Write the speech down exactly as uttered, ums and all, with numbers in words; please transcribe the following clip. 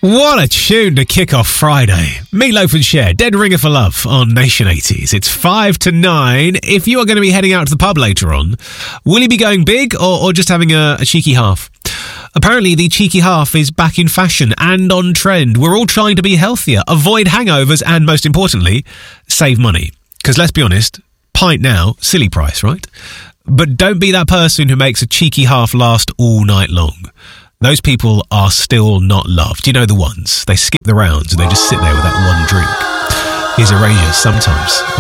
What a tune to kick off Friday. Meatloaf and Cher, Dead Ringer for Love on Nation eighties. It's five to nine. If you are going to be heading out to the pub later on, will you be going big or, or just having a, a cheeky half? Apparently, the cheeky half is back in fashion and on trend. We're all trying to be healthier, avoid hangovers, and most importantly, save money. Because let's be honest, pint now, silly price, right? But don't be that person who makes a cheeky half last all night long. Those people are still not loved. You know the ones. They skip the rounds and they just sit there with that one drink. Here's Erasure, Sometimes.